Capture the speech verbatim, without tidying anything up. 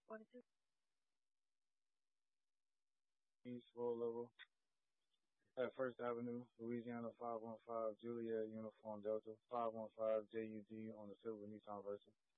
East Road Level at First Avenue, Louisiana five one five Juliet Uniform Delta five one five J U D on the Silver Nissan Versa.